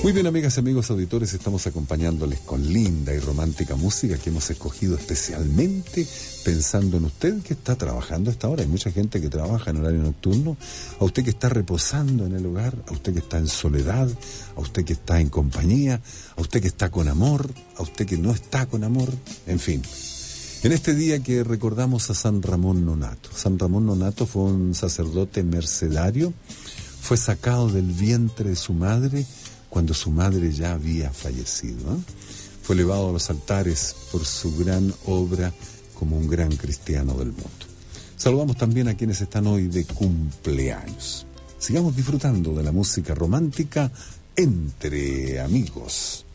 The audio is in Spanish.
Muy bien, amigas y amigos auditores, estamos acompañándoles con linda y romántica música que hemos escogido especialmente pensando en usted que está trabajando a esta hora. Hay mucha gente que trabaja en horario nocturno, a usted que está reposando en el hogar, a usted que está en soledad, a usted que está en compañía, a usted que está con amor, a usted que no está con amor, en fin. En este día que recordamos a San Ramón Nonnato. San Ramón Nonnato fue un sacerdote mercedario, fue sacado del vientre de su madre cuando su madre ya había fallecido, ¿eh? Fue elevado a los altares por su gran obra como un gran cristiano del mundo. Saludamos también a quienes están hoy de cumpleaños. Sigamos disfrutando de la música romántica entre amigos.